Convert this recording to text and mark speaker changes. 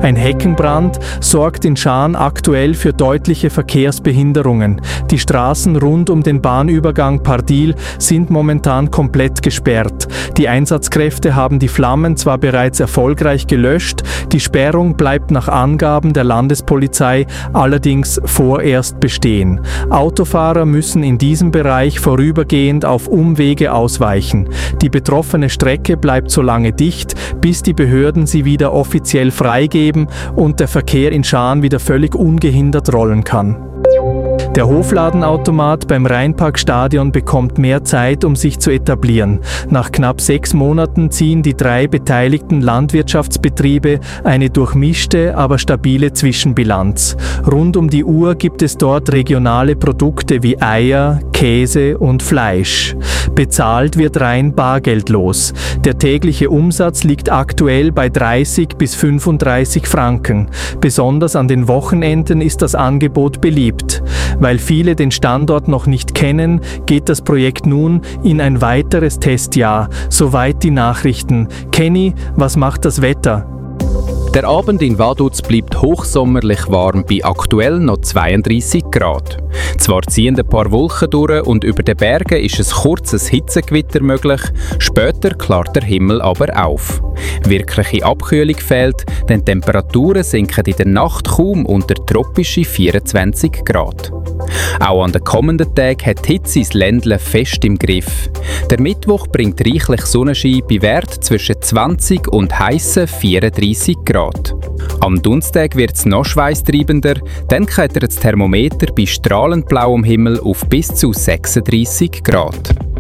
Speaker 1: Ein Heckenbrand sorgt in Schaan aktuell für deutliche Verkehrsbehinderungen. Die Straßen rund um den Bahnübergang Pardil sind momentan komplett gesperrt. Die Einsatzkräfte haben die Flammen zwar bereits erfolgreich gelöscht, die Sperrung bleibt nach Angaben der Landespolizei allerdings vorerst bestehen. Autofahrer müssen in diesem Bereich vorübergehend auf Umwege ausweichen. Die betroffene Strecke bleibt so lange dicht, bis die Behörden sie wieder offiziell freigeben und der Verkehr in Schaan wieder völlig ungehindert rollen kann. Der Hofladenautomat beim Rheinparkstadion bekommt mehr Zeit, um sich zu etablieren. Nach knapp 6 Monaten ziehen die 3 beteiligten Landwirtschaftsbetriebe eine durchmischte, aber stabile Zwischenbilanz. Rund um die Uhr gibt es dort regionale Produkte wie Eier, Käse und Fleisch. Bezahlt wird rein bargeldlos. Der tägliche Umsatz liegt aktuell bei 30 bis 35 Franken. Besonders an den Wochenenden ist das Angebot beliebt. Weil viele den Standort noch nicht kennen, geht das Projekt nun in ein weiteres Testjahr. Soweit die Nachrichten. Kenny, was macht das Wetter?
Speaker 2: Der Abend in Vaduz bleibt hochsommerlich warm bei aktuell noch 32 Grad. Zwar ziehen ein paar Wolken durch und über den Bergen ist ein kurzes Hitzegewitter möglich, später klart der Himmel aber auf. Wirkliche Abkühlung fehlt, denn die Temperaturen sinken in der Nacht kaum unter tropische 24 Grad. Auch an den kommenden Tagen hat die Hitze das Ländle fest im Griff. Der Mittwoch bringt reichlich Sonnenschein bei Wert zwischen 20 und heissen 34 Grad. Am Donnerstag wird es noch schweisstreibender, dann klettert das Thermometer bei strahlend blauem Himmel auf bis zu 36 Grad.